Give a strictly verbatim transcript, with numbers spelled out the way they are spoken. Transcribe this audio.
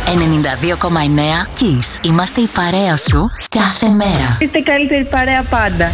ενενήντα δύο κόμμα εννέα Kiss. Είμαστε η παρέα σου κάθε μέρα. Είστε καλύτερη παρέα πάντα.